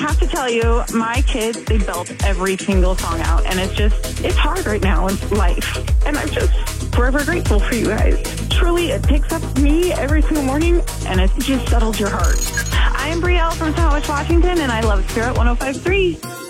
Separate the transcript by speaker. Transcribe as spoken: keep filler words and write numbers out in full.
Speaker 1: have to tell you, my kids, they belt every single song out, and it's just, it's hard right now in life. And I'm just forever grateful for you guys. Truly, it picks up me every single morning, and it just settles your heart. I am Brielle from Sandwich, Washington, and I love Spirit one oh five point three.